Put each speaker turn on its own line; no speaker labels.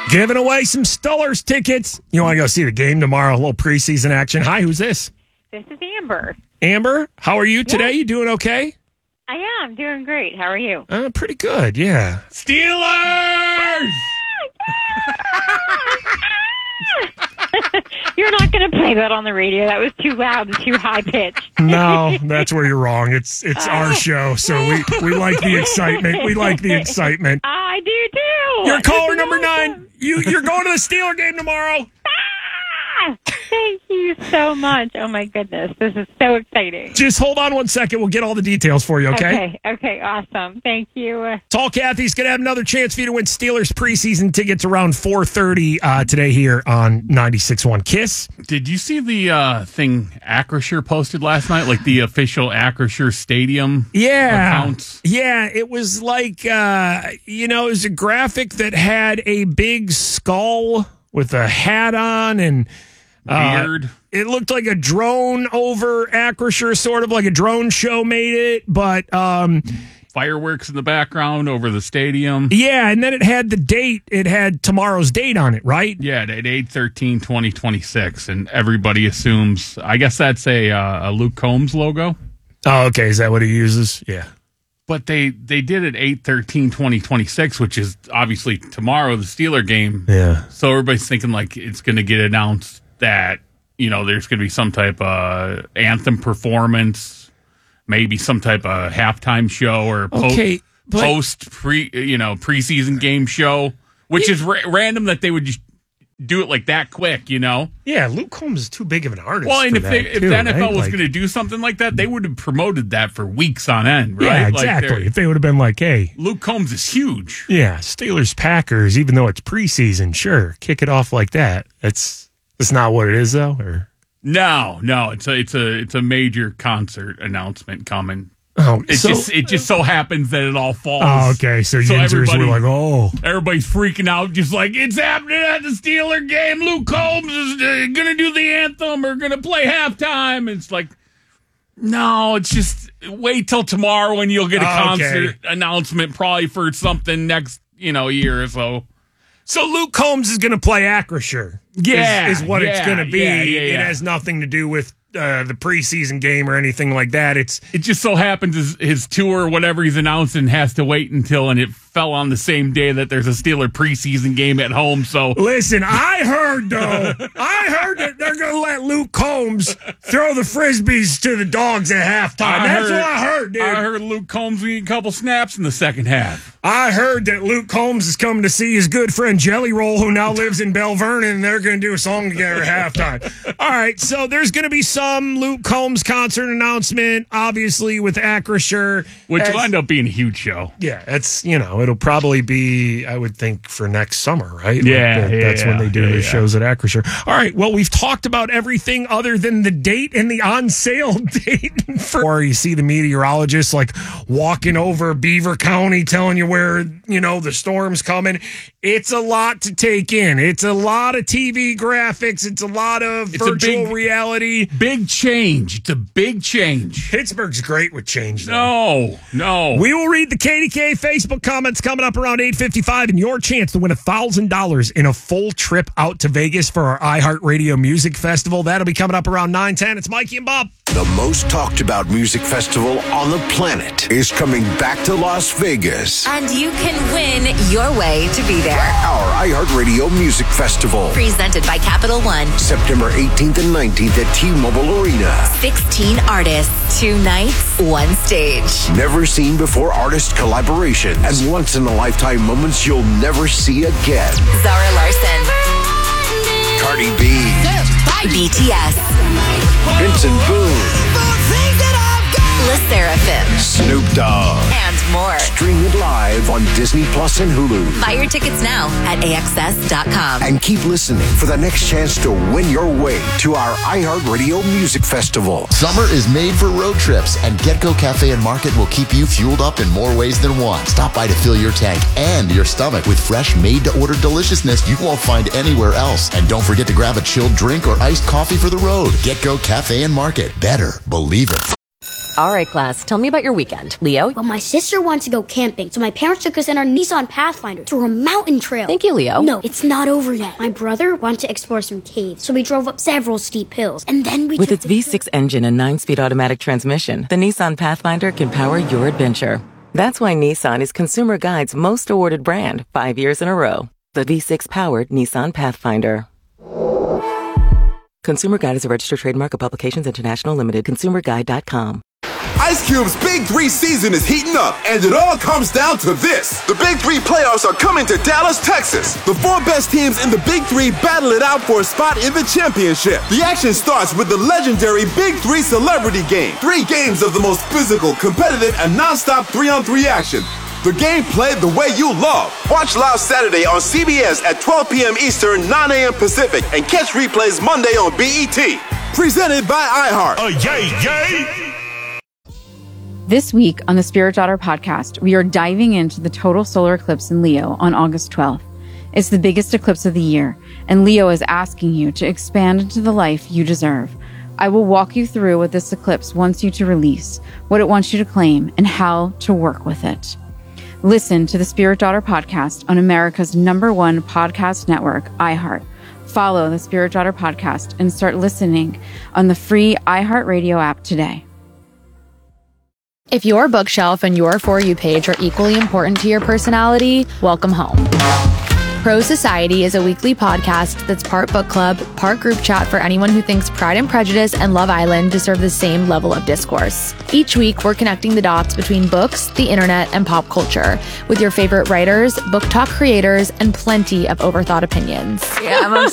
Giving away some Steelers tickets. You want to go see the game tomorrow? A little preseason action. Hi, who's this?
This is Amber.
Amber, how are you today? You doing okay?
I am doing great. How are you?
Pretty good, yeah.
Steelers!
You're not going to play that on the radio. That was too loud and too high pitched.
No, that's where you're wrong. It's our show, so we like the excitement. We like the excitement.
I do too.
You're caller number 9. You're going to the Steeler game tomorrow.
Thank you so much. Oh my goodness, this is so exciting.
Just hold on 1 second. We'll get all the details for you, okay?
Okay, awesome. Thank you.
Tall Kathy's going to have another chance for you to win Steelers preseason tickets around 4:30 today here on 96.1 KISS.
Did you see the thing Acrisure posted last night? Like the official Acrisure Stadium accounts?
Yeah, it was like, it was a graphic that had a big skull with a hat on and
beard.
It looked like a drone over Acrisure, sort of like a drone show made it, but
fireworks in the background over the stadium.
Yeah, and then it had the date. It had tomorrow's date on it, right?
Yeah, at 8/13/2026, and everybody assumes. I guess that's a Luke Combs logo.
Oh, okay. Is that what he uses? Yeah.
But they did it 8/13/2026, which is obviously tomorrow, the Steeler game.
Yeah.
So everybody's thinking like it's going to get announced that, there's going to be some type of anthem performance, maybe some type of halftime show or preseason game show, which is random that they would just do it like that quick,
Yeah, Luke Combs is too big of an artist.
Well, and if the NFL was
right?
going to do something like that, they would have promoted that for weeks on end, right?
Yeah, exactly. If they would have been like, hey,
Luke Combs is huge.
Yeah, Steelers Packers, even though it's preseason, sure, kick it off like that. That's not what it is, though. Or
no, it's a major concert announcement coming.
Oh,
it just so happens that it all falls.
Oh, okay. So users were like, "Oh,
everybody's freaking out, just like it's happening at the Steeler game. Luke Combs is going to do the anthem or going to play halftime." It's like, no, it's just wait till tomorrow and you'll get a concert announcement probably for something next, year or so.
So Luke Combs is going to play Acrisure.
Yeah,
is what it's going to be.
Yeah.
It has nothing to do with the preseason game or anything like that. It
just so happens his tour or whatever he's announcing has to wait until, and it fell on the same day that there's a Steeler preseason game at home. So
listen, I heard that they're going to let Luke Combs throw the Frisbees to the dogs at halftime. That's what I heard, dude.
I heard Luke Combs eat a couple snaps in the second half.
I heard that Luke Combs is coming to see his good friend Jelly Roll, who now lives in Bell Vernon, and they're going to do a song together at halftime. All right, so there's going to be some Luke Combs concert announcement, obviously, with Acrisure.
Which will end up being a huge show.
Yeah, it's, it'll probably be, I would think, for next summer, right?
Yeah,
that's when they do their shows at Acrisure. All right, well, we've talked about everything other than the date and the on-sale date. Or you see the meteorologist, like, walking over Beaver County telling you where, the storm's coming. It's a lot to take in. It's a lot of TV graphics. It's a lot of virtual reality.
Big change. It's a big change.
Pittsburgh's great with change, though.
No.
We will read the KDK Facebook comments coming up around 8:55, and your chance to win $1,000 in a full trip out to Vegas for our iHeartRadio Music Festival. That'll be coming up around 9:10. It's Mikey and Bob.
The most talked about music festival on the planet is coming back to Las Vegas.
And you can win your way to be there.
Our iHeartRadio Music Festival.
Presented by Capital One.
September 18th and 19th at T-Mobile Arena.
16 artists, 2 nights, 1 stage.
Never seen before artist collaborations and once-in-a-lifetime moments you'll never see again.
Zara Larson.
Cardi B.
BTS.
Vincent Boone.
Le Sserafim.
Snoop Dogg.
And more.
Stream it live on Disney Plus and Hulu.
Buy your tickets now at AXS.com.
And keep listening for the next chance to win your way to our iHeartRadio Music Festival.
Summer is made for road trips, and GetGo Cafe and Market will keep you fueled up in more ways than one. Stop by to fill your tank and your stomach with fresh, made-to-order deliciousness you won't find anywhere else. And don't forget to grab a chilled drink or iced coffee for the road. GetGo Cafe and Market. Better believe it.
All right, class, tell me about your weekend. Leo?
Well, my sister wants to go camping, so my parents took us in our Nissan Pathfinder through a mountain trail.
Thank you, Leo.
No, it's not over yet. My brother wanted to explore some caves, so we drove up several steep hills, and then we
With its V6 engine and 9-speed automatic transmission, the Nissan Pathfinder can power your adventure. That's why Nissan is Consumer Guide's most awarded brand 5 years in a row. The V6-powered Nissan Pathfinder. Consumer Guide is a registered trademark of Publications International Limited. ConsumerGuide.com.
Ice Cube's Big 3 season is heating up, and it all comes down to this. The Big 3 playoffs are coming to Dallas, Texas. The 4 best teams in the Big 3 battle it out for a spot in the championship. The action starts with the legendary Big 3 Celebrity Game. 3 games of the most physical, competitive, and non-stop 3-on-3 action. The game played the way you love. Watch live Saturday on CBS at 12 p.m. Eastern, 9 a.m. Pacific, and catch replays Monday on BET. Presented by iHeart.
Yay!
This week on the Spirit Daughter podcast, we are diving into the total solar eclipse in Leo on August 12th. It's the biggest eclipse of the year, and Leo is asking you to expand into the life you deserve. I will walk you through what this eclipse wants you to release, what it wants you to claim, and how to work with it. Listen to the Spirit Daughter podcast on America's #1 podcast network, iHeart. Follow the Spirit Daughter podcast and start listening on the free iHeartRadio app today.
If your bookshelf and your For You page are equally important to your personality, welcome home. Pro Society is a weekly podcast that's part book club, part group chat for anyone who thinks Pride and Prejudice and Love Island deserve the same level of discourse. Each week, we're connecting the dots between books, the internet, and pop culture with your favorite writers, book talk creators, and plenty of overthought opinions.
Yeah, I'm